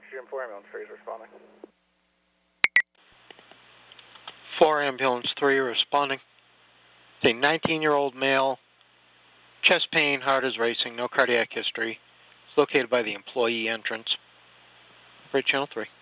4 ambulance 3 is responding. 4 ambulance 3 responding. It's a 19-year-old male, chest pain, heart is racing, no cardiac history. It's located by the employee entrance. Operate channel 3.